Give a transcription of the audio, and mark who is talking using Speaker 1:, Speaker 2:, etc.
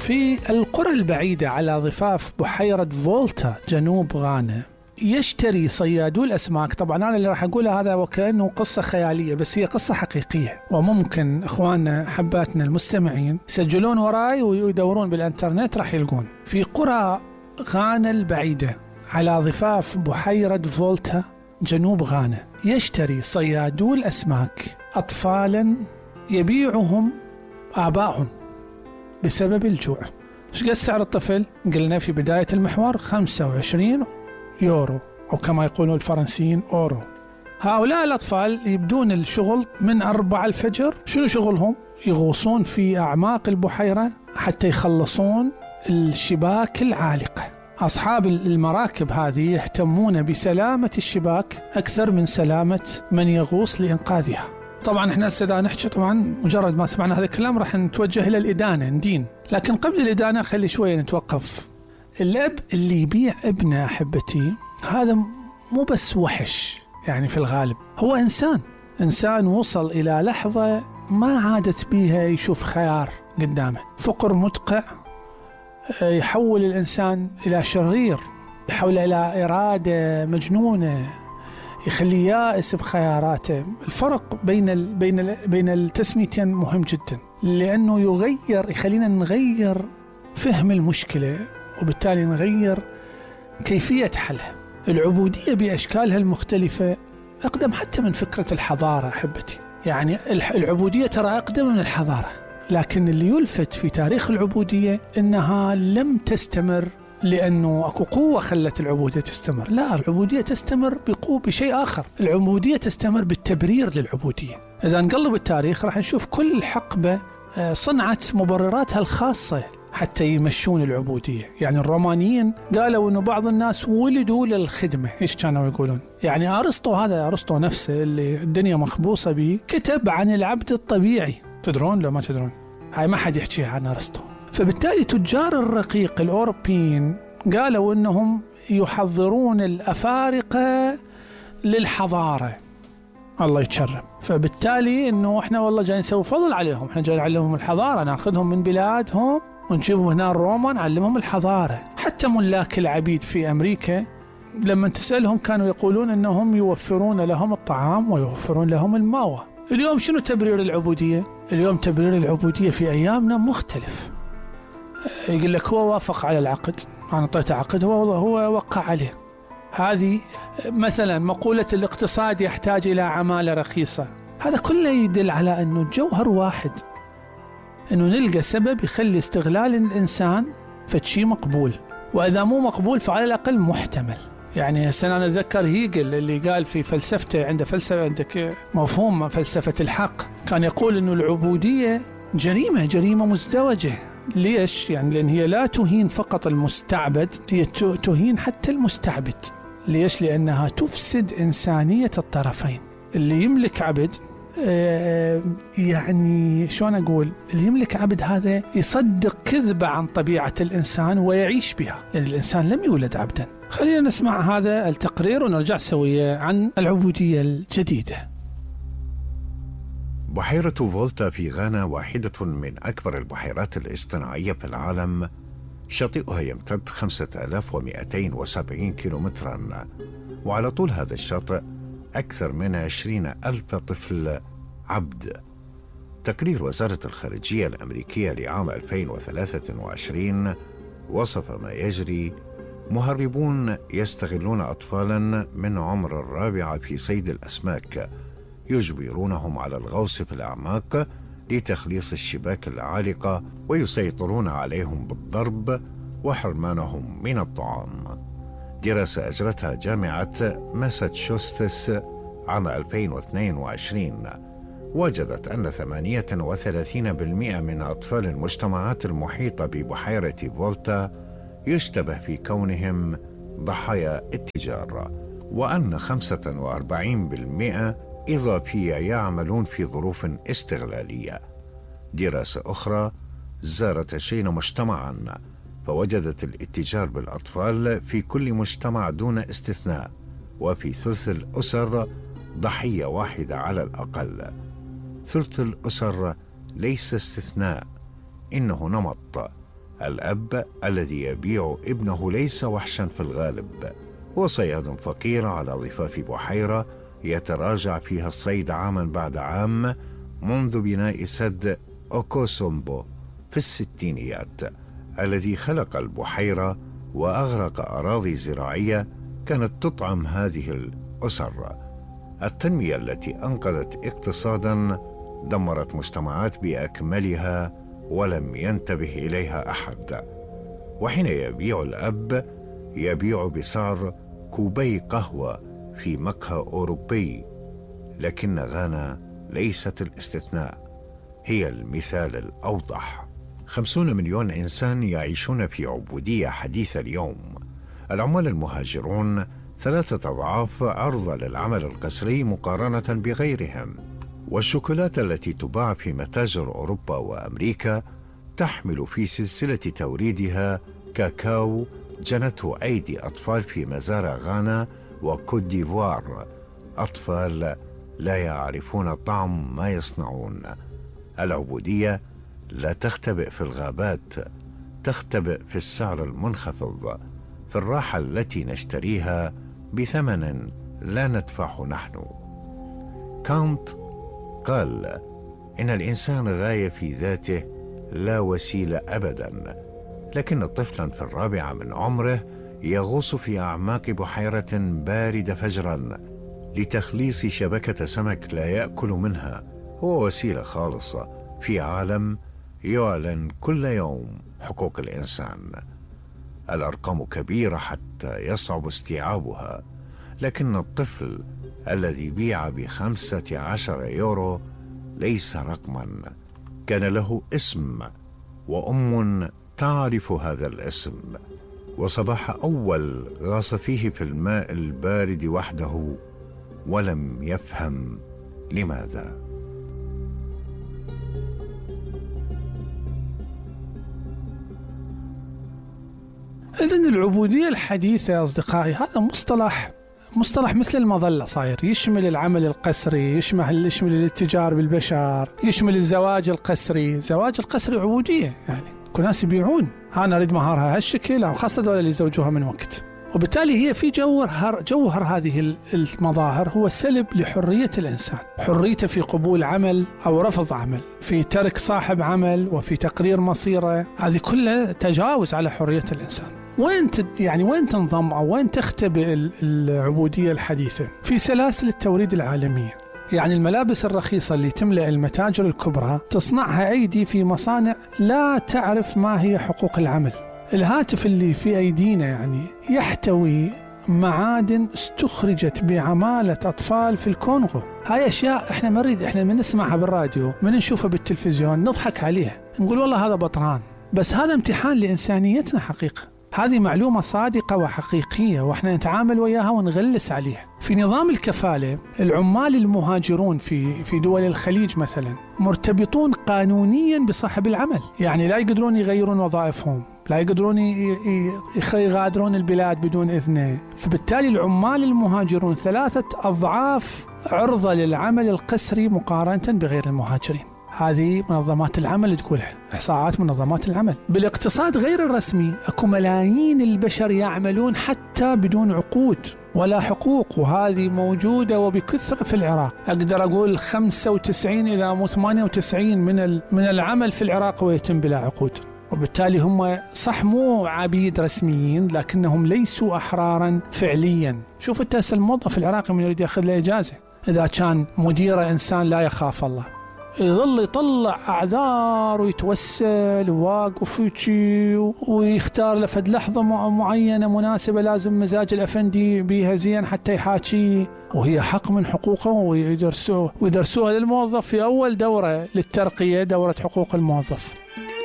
Speaker 1: في القرى البعيدة على ضفاف بحيرة فولتا جنوب غانا يشتري صيادو الأسماك، طبعا أنا اللي راح أقوله هذا وكأنه قصة خيالية بس هي قصة حقيقية، وممكن إخواننا حباتنا المستمعين يسجلون وراي ويدورون بالإنترنت راح يلقون. في قرى غانا البعيدة على ضفاف بحيرة فولتا جنوب غانا يشتري صيادو الأسماك أطفالا يبيعهم آبائهم بسبب الجوع. ايش قد سعر الطفل؟ قلنا في بداية المحور 25 يورو، أو كما يقولون الفرنسيين أورو. هؤلاء الأطفال يبدون الشغل من 4 الفجر. شنو شغلهم؟ يغوصون في أعماق البحيرة حتى يخلصون الشباك العالقة. أصحاب المراكب هذه يهتمون بسلامة الشباك أكثر من سلامة من يغوص لإنقاذها. طبعا احنا هسه نحكي، طبعا مجرد ما سمعنا هذا الكلام راح نتوجه إلى الإدانة ندين، لكن قبل الإدانة خلي شوية نتوقف. الأب اللي يبيع ابنه أحبتي هذا مو بس وحش، يعني في الغالب هو إنسان وصل إلى لحظة ما عادت بيها يشوف خيار قدامه، فقر مدقع يحول الإنسان إلى شرير، يحول إلى إرادة مجنونة، يخليه يائس بخياراته. الفرق بين التسميتين مهم جدا، لأنه يخلينا نغير فهم المشكلة وبالتالي نغير كيفية حلها. العبودية بأشكالها المختلفة أقدم حتى من فكرة الحضارة أحبتي، يعني العبودية ترى أقدم من الحضارة، لكن اللي يلفت في تاريخ العبودية إنها لم تستمر لأنه أكو قوة خلت العبودية تستمر، لا، العبودية تستمر بشيء آخر. العبودية تستمر بالتبرير للعبودية. إذا نقلب التاريخ راح نشوف كل حقبة صنعت مبرراتها الخاصة حتى يمشون العبودية. يعني الرومانيين قالوا إنه بعض الناس ولدوا للخدمة. إيش كانوا يقولون؟ يعني أرسطو نفسه اللي الدنيا مخبوصة به كتب عن العبد الطبيعي. تدرون لو ما تدرون؟ هاي ما حد يحكيها عن أرسطو. فبالتالي تجار الرقيق الأوروبيين قالوا إنهم يحضرون الأفارقة للحضارة. الله يتشرب. فبالتالي إنه إحنا والله جاي نسوي فضل عليهم، إحنا جاي نعلمهم الحضارة، ناخذهم من بلادهم ونجيبهم هنا روما نعلمهم الحضارة. حتى ملاك العبيد في أمريكا لما تسألهم كانوا يقولون إنهم يوفرون لهم الطعام ويوفرون لهم الماوى. اليوم شنو تبرير العبودية؟ اليوم تبرير العبودية في أيامنا مختلف. يقول لك هو وافق على العقد، أنا أعطيته عقد هو وقع عليه. هذه مثلا مقولة الاقتصاد يحتاج إلى عمالة رخيصة، هذا كله يدل على أنه الجوهر واحد، أنه نلقى سبب يخلي استغلال الإنسان فشي مقبول، وإذا مو مقبول فعلى الأقل محتمل. يعني أنا أتذكر هيجل اللي قال في فلسفته، عندك مفهوم فلسفة الحق، كان يقول أنه العبودية جريمة مزدوجة. ليش؟ يعني لأن هي لا تهين فقط المستعبد، هي تهين حتى المستعبد. ليش؟ لأنها تفسد إنسانية الطرفين. اللي يملك عبد يعني شلون أقول، اللي يملك عبد هذا يصدق كذبة عن طبيعة الإنسان ويعيش بها، لأن الإنسان لم يولد عبدا. خلينا نسمع هذا التقرير ونرجع سوية عن العبودية الجديدة.
Speaker 2: بحيرة فولتا في غانا واحدة من أكبر البحيرات الاصطناعية في العالم، شاطئها يمتد 5270 كيلومترا، وعلى طول هذا الشاطئ أكثر من 20,000 طفل عبد. تقرير وزارة الخارجية الأمريكية لعام 2023 وصف ما يجري: مهربون يستغلون أطفالا من عمر 4 في صيد الأسماك، يجبرونهم على الغوص في الأعماق لتخليص الشباك العالقة، ويسيطرون عليهم بالضرب وحرمانهم من الطعام. دراسة أجرتها جامعة ماساتشوستس عام 2022 وجدت أن 38% من أطفال المجتمعات المحيطة ببحيرة فولتا يشتبه في كونهم ضحايا التجار، وأن 45% إضافية يعملون في ظروف استغلالية. دراسة أخرى زارت 20 مجتمعاً فوجدت الاتجار بالأطفال في كل مجتمع دون استثناء، وفي ثلث الأسر ضحية واحدة على الأقل. ثلث الأسر ليس استثناء، إنه نمط. الأب الذي يبيع ابنه ليس وحشا في الغالب، هو صياد فقير على ضفاف بحيرة يتراجع فيها الصيد عاما بعد عام منذ بناء سد أوكوسومبو في الستينيات، الذي خلق البحيرة وأغرق أراضي زراعية كانت تطعم هذه الأسر. التنمية التي أنقذت اقتصادا دمرت مجتمعات بأكملها ولم ينتبه إليها أحد. وحين يبيع الأب يبيع بسعر كوبي قهوة في مقهى أوروبي، لكن غانا ليست الاستثناء، هي المثال الأوضح. 50 مليون إنسان يعيشون في عبودية حديث اليوم. العمال المهاجرون 3 أضعاف عرضة للعمل القسري مقارنة بغيرهم. والشوكولاتة التي تباع في متاجر أوروبا وأمريكا تحمل في سلسلة توريدها كاكاو جنته أيدي أطفال في مزارع غانا وكوت ديفوار، أطفال لا يعرفون طعم ما يصنعون. العبودية لا تختبئ في الغابات، تختبئ في السعر المنخفض، في الراحة التي نشتريها بثمن لا ندفعه نحن. كانت قال إن الإنسان غاية في ذاته لا وسيلة أبدا، لكن طفلا في 4 من عمره يغوص في أعماق بحيرة باردة فجرا لتخليص شبكة سمك لا يأكل منها هو وسيلة خالصة في عالم يعلن كل يوم حقوق الإنسان. الأرقام كبيرة حتى يصعب استيعابها، لكن الطفل الذي بيع ب15 يورو ليس رقما، كان له اسم وأم تعرف هذا الاسم. وصباح أول غاص فيه في الماء البارد وحده ولم يفهم لماذا.
Speaker 1: إذن العبودية الحديثة يا أصدقائي هذا مصطلح مثل المظلة، صاير يشمل العمل القسري، يشمل الاتجار بالبشر، يشمل الزواج القسري. الزواج القسري عبودية، يعني كل ناس يبيعون، أنا أريد مهارها هالشكل، أو خاصة دول اللي يزوجوها من وقت. وبالتالي هي في جوهر هذه المظاهر هو سلب لحرية الإنسان، حريته في قبول عمل أو رفض عمل، في ترك صاحب عمل وفي تقرير مصيره. هذه كلها تجاوز على حرية الإنسان. وين تنضم أو وين تختبئ العبودية الحديثة؟ في سلاسل التوريد العالمية. يعني الملابس الرخيصة اللي تملأ المتاجر الكبرى تصنعها أيدي في مصانع لا تعرف ما هي حقوق العمل. الهاتف اللي في أيدينا يعني يحتوي معادن استخرجت بعمالة أطفال في الكونغو. هاي أشياء إحنا من نسمعها بالراديو، من نشوفها بالتلفزيون، نضحك عليها، نقول والله هذا بطران، بس هذا امتحان لإنسانيتنا حقيقة. هذه معلومة صادقة وحقيقية، وإحنا نتعامل وياها ونغلس عليها. في نظام الكفالة العمال المهاجرون في دول الخليج مثلا مرتبطون قانونيا بصاحب العمل، يعني لا يقدرون يغيرون وظائفهم، لا يقدرون يغادرون البلاد بدون إذنه. فبالتالي العمال المهاجرون 3 أضعاف عرضة للعمل القسري مقارنة بغير المهاجرين. هذه منظمات العمل تقولها، إحصاءات منظمات العمل. بالاقتصاد غير الرسمي أكو ملايين البشر يعملون حتى بدون عقود ولا حقوق، وهذه موجودة وبكثرة في العراق. أقدر أقول 95 إلى 98 من العمل في العراق ويتم بلا عقود. وبالتالي هم صح مو عبيد رسميين، لكنهم ليسوا أحرارا فعليا. شوف التأس الموظف العراقي من يريد يأخذ له إجازة إذا كان مديره إنسان لا يخاف الله، يظل يطلع أعذار ويتوسل وواقف ويختار لفد لحظة معينة مناسبة لازم مزاج الأفندي بيها زين حتى يحاكي، وهي حق من حقوقه، ويدرسوها للموظف في أول دورة للترقية، دورة حقوق الموظف.